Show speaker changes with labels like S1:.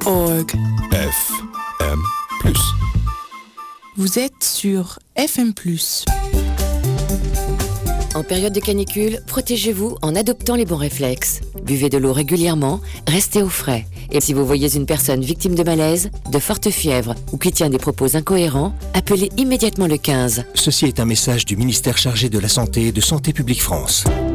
S1: FM+.
S2: Vous êtes sur FM+.
S3: En période de canicule, protégez-vous en adoptant les bons réflexes. Buvez de l'eau régulièrement, restez au frais. Et si vous voyez une personne victime de malaise, de forte fièvre ou qui tient des propos incohérents, appelez immédiatement le 15.
S4: Ceci est un message du ministère chargé de la Santé et de Santé publique France.